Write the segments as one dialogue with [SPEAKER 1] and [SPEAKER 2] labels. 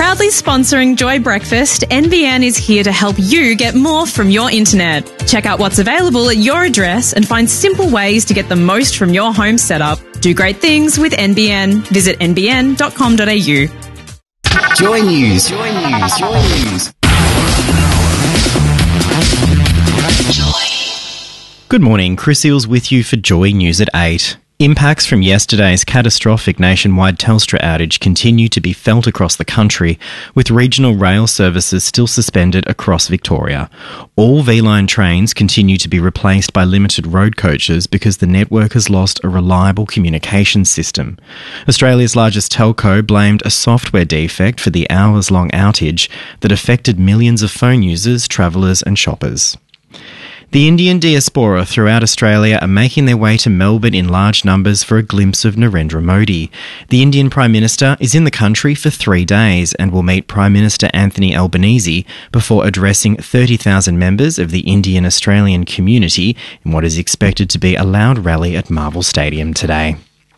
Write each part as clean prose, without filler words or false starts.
[SPEAKER 1] Proudly sponsoring Joy Breakfast, NBN is here to help you get more from your internet. Check out what's available at your address and find simple ways to get the most from your home setup. Do great things with NBN. Visit nbn.com.au.
[SPEAKER 2] Joy News. Joy News. Joy News.
[SPEAKER 3] Good morning, Chris Eels with you for Joy News at 8. Impacts from yesterday's catastrophic nationwide Telstra outage continue to be felt across the country, with regional rail services still suspended across Victoria. All V-Line trains continue to be replaced by limited road coaches because the network has lost a reliable communications system. Australia's largest telco blamed a software defect for the hours-long outage that affected millions of phone users, travellers and shoppers. The Indian diaspora throughout Australia are making their way to Melbourne in large numbers for a glimpse of Narendra Modi. The Indian Prime Minister is in the country for 3 days and will meet Prime Minister Anthony Albanese before addressing 30,000 members of the Indian Australian community in what is expected to be a loud rally at Marvel Stadium today.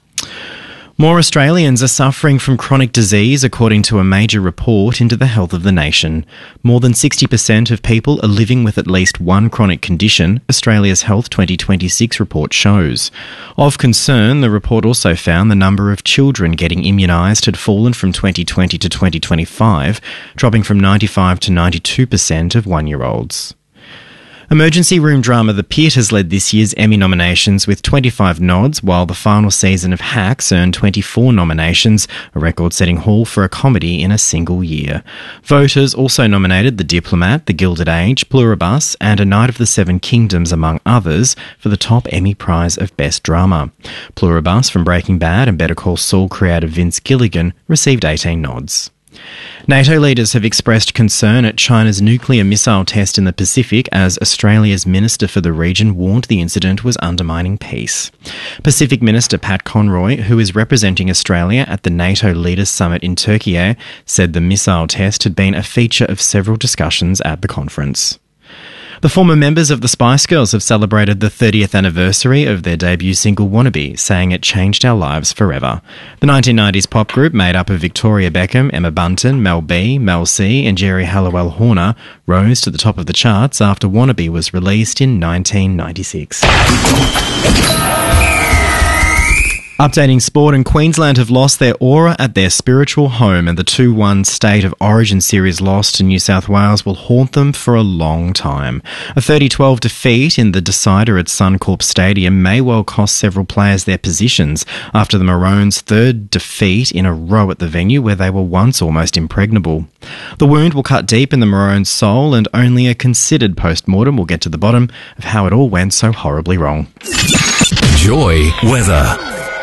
[SPEAKER 3] More Australians are suffering from chronic disease, according to a major report into the health of the nation. More than 60% of people are living with at least one chronic condition, Australia's Health 2026 report shows. Of concern, the report also found the number of children getting immunised had fallen from 2020 to 2025, dropping from 95 to 92% of 1-year-olds. Emergency room drama The Pit has led this year's Emmy nominations with 25 nods, while the final season of Hacks earned 24 nominations, a record-setting haul for a comedy in a single year. Voters also nominated The Diplomat, The Gilded Age, Pluribus and A Night of the Seven Kingdoms, among others, for the top Emmy prize of Best Drama. Pluribus from Breaking Bad and Better Call Saul creator Vince Gilligan received 18 nods. NATO leaders have expressed concern at China's nuclear missile test in the Pacific as Australia's Minister for the region warned the incident was undermining peace. Pacific Minister Pat Conroy, who is representing Australia at the NATO Leaders Summit in Turkey, said the missile test had been a feature of several discussions at the conference. The former members of the Spice Girls have celebrated the 30th anniversary of their debut single Wannabe, saying it changed our lives forever. The 1990s pop group made up of Victoria Beckham, Emma Bunton, Mel B, Mel C and Jerry Halliwell Horner rose to the top of the charts after Wannabe was released in 1996. Updating sport, and Queensland have lost their aura at their spiritual home, and the 2-1 State of Origin series loss to New South Wales will haunt them for a long time. A 30-12 defeat in the decider at Suncorp Stadium may well cost several players their positions after the Maroons' third defeat in a row at the venue where they were once almost impregnable. The wound will cut deep in the Maroons' soul, and only a considered post-mortem will get to the bottom of how it all went so horribly wrong.
[SPEAKER 2] Joy weather.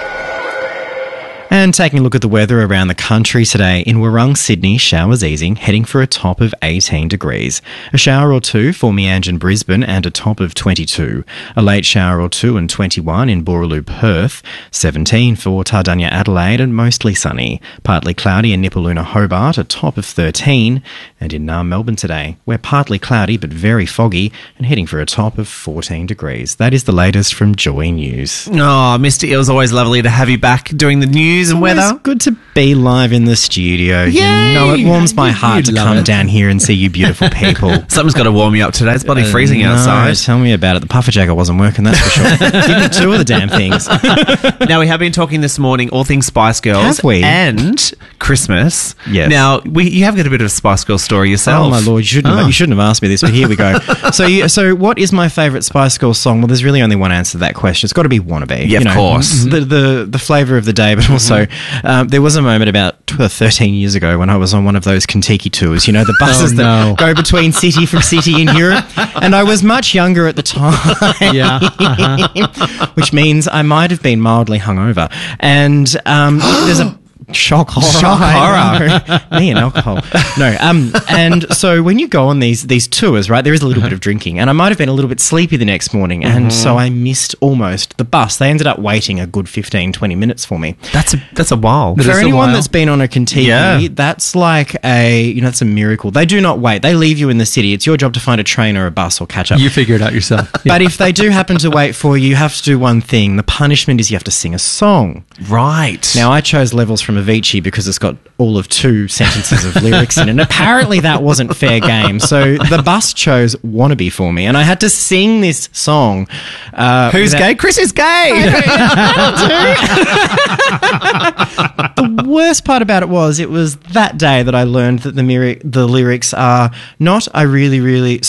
[SPEAKER 3] And taking a look at the weather around the country today, in Warrung, Sydney, showers easing, heading for a top of 18 degrees. A shower or two for Meanjin, Brisbane, and a top of 22. A late shower or two and 21 in Boorloo, Perth. 17 for Tardanya, Adelaide, and mostly sunny. Partly cloudy in Nipaluna, Hobart, a top of 13. And in Melbourne today, we're partly cloudy but very foggy and heading for a top of 14 degrees. That is the latest from Joy News.
[SPEAKER 4] Oh, Mr. Eels, always lovely to have you back doing the news and weather.
[SPEAKER 3] It's good to be live in the studio.
[SPEAKER 4] Yay!
[SPEAKER 3] You know, it warms my heart to come down here and see you beautiful people.
[SPEAKER 4] Something's got to warm you up today. It's bloody freezing outside.
[SPEAKER 3] Tell me about it. The puffer jacket wasn't working, that's for sure. Give me 2 of the damn things.
[SPEAKER 4] Now, we have been talking this morning all things Spice Girls.
[SPEAKER 3] Have we?
[SPEAKER 4] And Christmas.
[SPEAKER 3] Yes.
[SPEAKER 4] Now, you have got a bit of a Spice Girls story yourself.
[SPEAKER 3] Oh, my Lord. You shouldn't have asked me this, but here we go. So what is my favourite Spice Girls song? Well, there's really only one answer to that question. It's got to be Wannabe.
[SPEAKER 4] Yeah, of course.
[SPEAKER 3] The flavour of the day, but also there was a moment about 13 years ago when I was on one of those Kentucky tours, you know, the buses that go between city from city in Europe, and I was much younger at the time, which means I might have been mildly hungover, and there's a shock horror. Me and alcohol. No. And so when you go on these tours, right, there is a little bit of drinking, and I might have been a little bit sleepy the next morning, and so I missed almost the bus. They ended up waiting a good 15-20 minutes for me.
[SPEAKER 4] That's a while.
[SPEAKER 3] For anyone that's been on a Kentucky, that's like that's a miracle. They do not wait. They leave you in the city. It's your job to find a train or a bus or catch up.
[SPEAKER 5] You figure it out yourself.
[SPEAKER 3] But if they do happen to wait for you, you have to do one thing. The punishment is you have to sing a song.
[SPEAKER 4] Right.
[SPEAKER 3] Now, I chose Levels from Avicii because it's got all of 2 sentences of lyrics in it, and apparently that wasn't fair game. So the bus chose Wannabe for me, and I had to sing this song.
[SPEAKER 4] Who's gay? Chris is gay.
[SPEAKER 3] The worst part about it was that day that I learned that the lyrics are not I really, really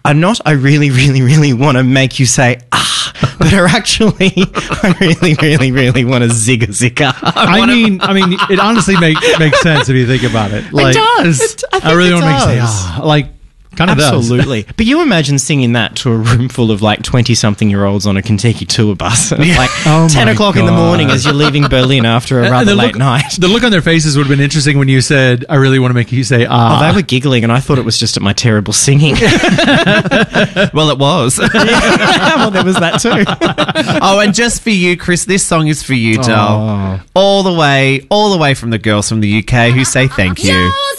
[SPEAKER 3] want to make you say ah, but are actually I really, really, really want to zigga zigga.
[SPEAKER 5] I mean, it honestly makes sense if you think about it. Like,
[SPEAKER 3] it does.
[SPEAKER 5] I really want to make you say ah, like. Kind of
[SPEAKER 3] Absolutely. But you imagine singing that to a room full of like 20-something-year-olds on a Kentucky tour bus at like 10 o'clock in the morning as you're leaving Berlin after a rather late night.
[SPEAKER 5] The look on their faces would have been interesting when you said, I really want to make you say, ah.
[SPEAKER 3] Oh, they were giggling and I thought it was just at my terrible singing.
[SPEAKER 4] Well, it was.
[SPEAKER 3] Well, there was that too.
[SPEAKER 4] Oh, and just for you, Chris, this song is for you, doll.
[SPEAKER 3] Oh.
[SPEAKER 4] All the way from the girls from the UK who say thank you.